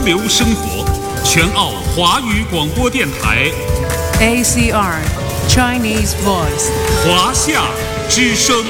流生活，全澳华语广播电台 ACR Chinese Voice 华夏之声。